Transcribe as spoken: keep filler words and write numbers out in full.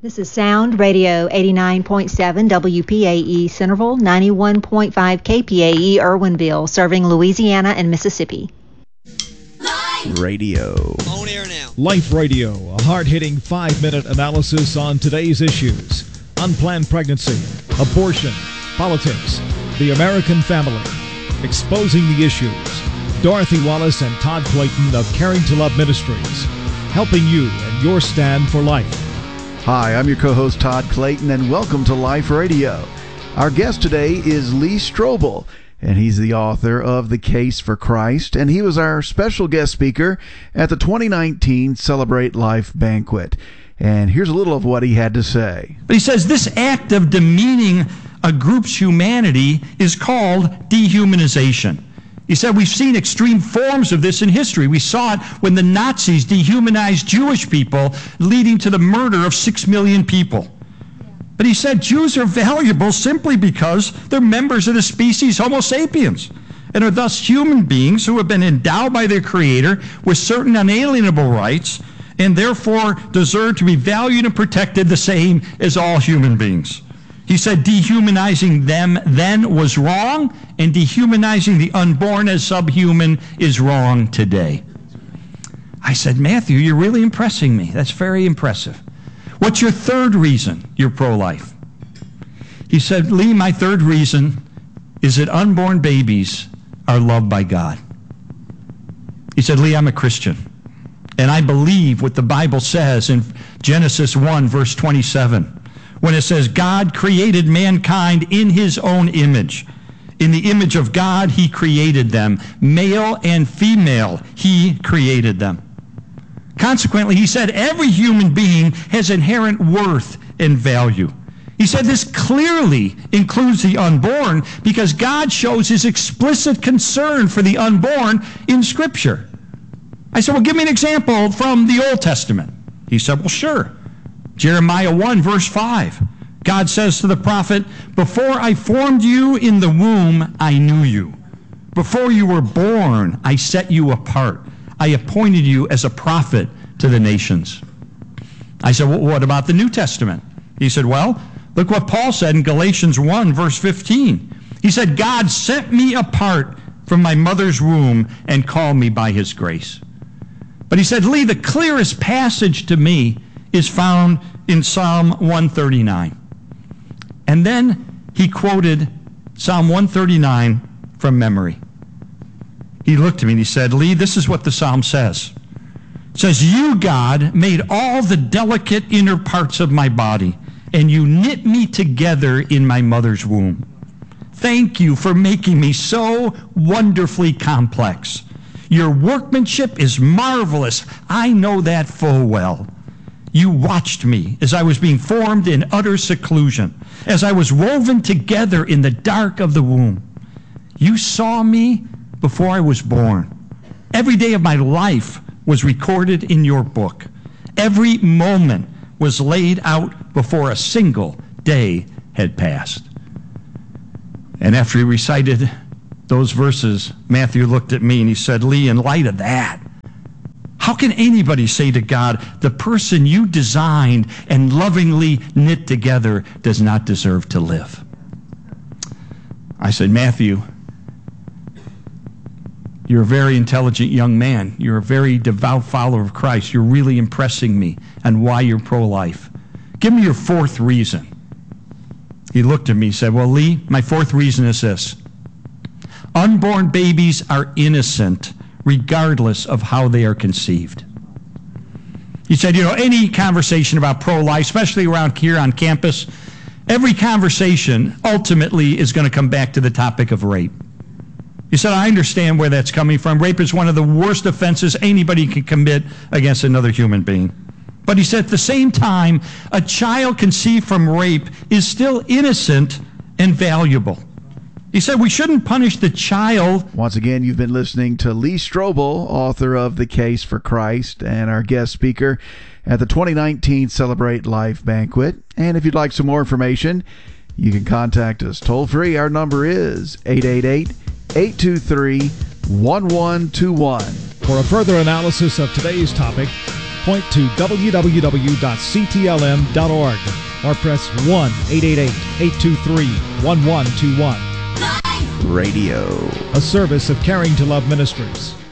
This is Sound Radio eighty-nine point seven W P A E Centerville, ninety-one point five K P A E Irwinville, serving Louisiana and Mississippi. Radio. On air now. Life Radio, a hard-hitting five-minute analysis on today's issues. Unplanned pregnancy, abortion, politics, the American family. Exposing the issues. Dorothy Wallace and Todd Clayton of Caring to Love Ministries. Helping you in your stand for life. Hi, I'm your co-host Todd Clayton, and welcome to Life Radio. Our guest today is Lee Strobel, and he's the author of The Case for Christ, and he was our special guest speaker at the twenty nineteen Celebrate Life banquet. And here's a little of what he had to say. But he says this act of demeaning a group's humanity is called dehumanization. He said we've seen extreme forms of this in history. We saw it when the Nazis dehumanized Jewish people, leading to the murder of six million people. But he said Jews are valuable simply because they're members of the species Homo sapiens and are thus human beings who have been endowed by their Creator with certain unalienable rights and therefore deserve to be valued and protected the same as all human beings. He said dehumanizing them then was wrong, and dehumanizing the unborn as subhuman is wrong today. I said, Matthew, you're really impressing me. That's very impressive. What's your third reason you're pro-life? He said, Lee, my third reason is that unborn babies are loved by God. He said, Lee, I'm a Christian, and I believe what the Bible says in Genesis one, verse twenty-seven. When it says God created mankind in his own image. In the image of God, he created them. Male and female, he created them. Consequently, he said every human being has inherent worth and value. He said this clearly includes the unborn because God shows his explicit concern for the unborn in Scripture. I said, well, give me an example from the Old Testament. He said, well, sure. Jeremiah one, verse five. God says to the prophet, before I formed you in the womb, I knew you. Before you were born, I set you apart. I appointed you as a prophet to the nations. I said, well, what about the New Testament? He said, well, look what Paul said in Galatians one, verse fifteen. He said, God set me apart from my mother's womb and called me by his grace. But he said, Lee, the clearest passage to me is found in Psalm one thirty-nine. And then he quoted Psalm one thirty-nine from memory. He looked at me and he said, Lee, this is what the Psalm says. It says, you, God, made all the delicate inner parts of my body, and you knit me together in my mother's womb. Thank you for making me so wonderfully complex. Your workmanship is marvelous. I know that full well. You watched me as I was being formed in utter seclusion, as I was woven together in the dark of the womb. You saw me before I was born. Every day of my life was recorded in your book. Every moment was laid out before a single day had passed. And after he recited those verses, Matthew looked at me and he said, Lee, in light of that, how can anybody say to God, the person you designed and lovingly knit together does not deserve to live? I said, Matthew, you're a very intelligent young man. You're a very devout follower of Christ. You're really impressing me on why you're pro-life. Give me your fourth reason. He looked at me and said, well, Lee, my fourth reason is this. Unborn babies are innocent regardless of how they are conceived. He said, you know, any conversation about pro-life, especially around here on campus, every conversation ultimately is going to come back to the topic of rape. He said, I understand where that's coming from. Rape is one of the worst offenses anybody can commit against another human being. But he said, at the same time, a child conceived from rape is still innocent and valuable. He said we shouldn't punish the child. Once again, you've been listening to Lee Strobel, author of The Case for Christ, and our guest speaker at the twenty nineteen Celebrate Life banquet. And if you'd like some more information, you can contact us toll-free. Our number is eight eight eight, eight two three, one one two one. For a further analysis of today's topic, point to w w w dot c t l m dot org or press one eight eight eight, eight two three, one one two one. Radio. A service of Caring to Love Ministries.